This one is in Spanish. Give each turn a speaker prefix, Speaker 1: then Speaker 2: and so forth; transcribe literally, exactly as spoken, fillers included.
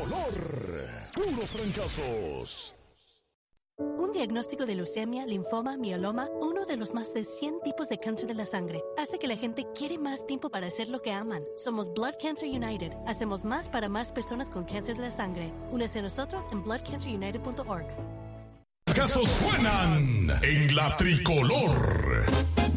Speaker 1: Tricolor. Puros fracasos.
Speaker 2: Un diagnóstico de leucemia, linfoma, mieloma, uno de los más de cien tipos de cáncer de la sangre, hace que la gente quiere más tiempo para hacer lo que aman. Somos Blood Cancer United. Hacemos más para más personas con cáncer de la sangre. Únese a nosotros en blood cancer united punto org.
Speaker 1: Casos suenan en la Tricolor.